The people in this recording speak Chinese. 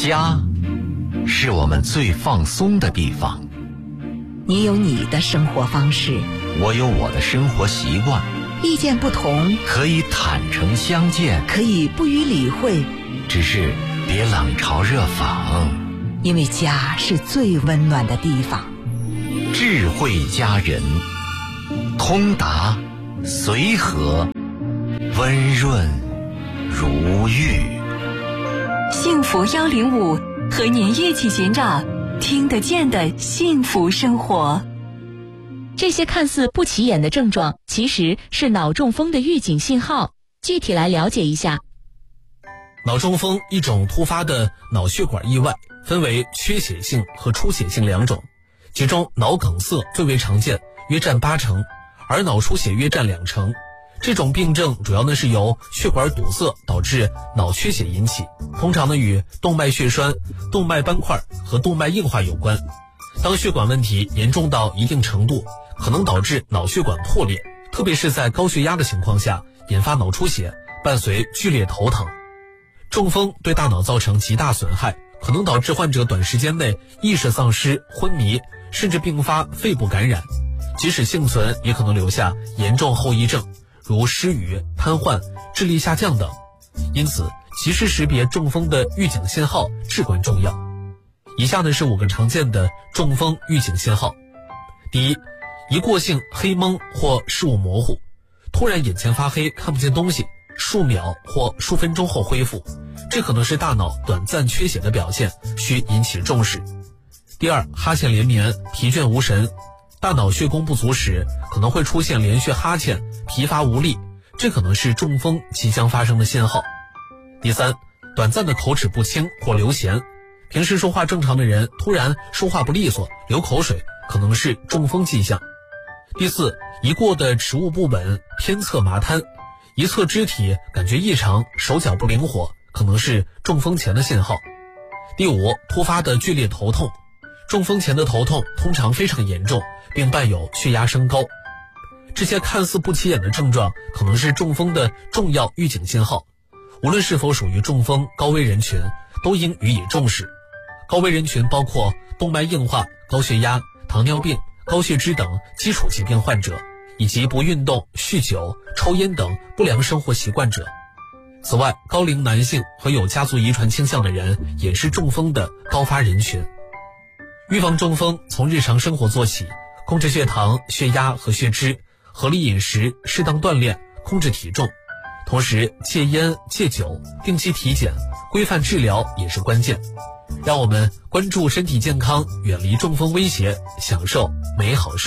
家是我们最放松的地方。 你有你的生活方式， 我有我的生活习惯。 意见不同， 可以坦诚相见， 可以不予理会， 只是别冷嘲热讽。 因为家是最温暖的地方。 智慧佳人，通达随和，温润如玉。 幸福105，和您一起寻找听得见的幸福生活。 这些看似不起眼的症状，其实是脑中风的预警信号。具体来了解一下。 脑中风一种突发的脑血管意外，分为缺血性和出血性两种，其中脑梗塞最为常见，约占80%，而脑出血约占20%。这种病症主要是由血管堵塞导致脑缺血引起，通常与动脉血栓、动脉斑块和动脉硬化有关。当血管问题严重到一定程度，可能导致脑血管破裂，特别是在高血压的情况下引发脑出血，伴随剧烈头疼。中风对大脑造成极大损害，可能导致患者短时间内意识丧失、昏迷，甚至并发肺部感染。即使幸存，也可能留下严重后遗症，如失语、瘫痪、智力下降等。因此，及时识别中风的预警信号至关重要。以下是5个常见的中风预警信号。第一，一过性黑蒙或视物模糊，突然眼前发黑，看不见东西，数秒或数分钟后恢复，这可能是大脑短暂缺血的表现，需引起重视。第二，哈欠连绵，疲倦无神，大脑血供不足时，可能会出现连续哈欠，疲乏无力，这可能是中风即将发生的信号。第三，短暂的口齿不清或流涎，平时说话正常的人突然说话不利索，流口水，可能是中风迹象。第四，一过的持物不稳，偏侧麻瘫，一侧肢体感觉异常，手脚不灵活，可能是中风前的信号。第五，突发的剧烈头痛，中风前的头痛通常非常严重，并伴有血压升高。这些看似不起眼的症状，可能是中风的重要预警信号。无论是否属于中风高危人群，都应予以重视。高危人群包括动脉硬化、高血压、糖尿病、高血脂等基础疾病患者，以及不运动、酗酒、抽烟等不良生活习惯者。此外，高龄男性和有家族遗传倾向的人也是中风的高发人群。预防中风，从日常生活做起，控制血糖、血压和血脂，合理饮食，适当锻炼，控制体重。同时，戒烟、戒酒，定期体检，规范治疗也是关键。让我们关注身体健康，远离中风威胁，享受美好生活。